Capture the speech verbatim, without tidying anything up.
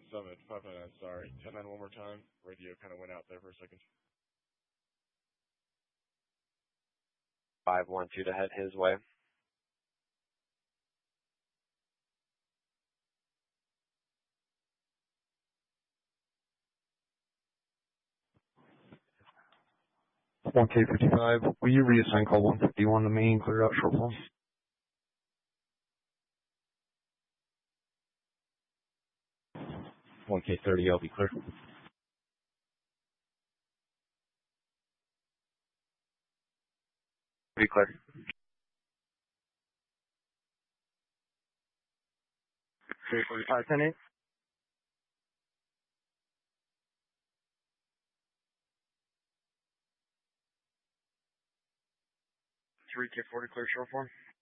Summit, five nine nine, sorry. ten nine one more time. Radio kind of went out there for a second. five one two to head his way. one K fifty-five, will you reassign call one fifty-one to me and clear out short form? one K thirty, I'll be clear. Be clear. three forty-five, ten eight. three K forty, clear short form.